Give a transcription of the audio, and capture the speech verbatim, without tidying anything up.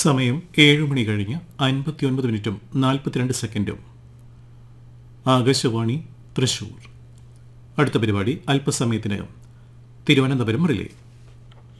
സമയം ഏഴ് മണി കഴിഞ്ഞ് അൻപത്തിയൊൻപത് മിനിറ്റും നാൽപ്പത്തിരണ്ട് സെക്കൻഡും. ആകാശവാണി തൃശൂർ. അടുത്ത പരിപാടി അല്പസമയത്തിനകം. തിരുവനന്തപുരം റിലേ.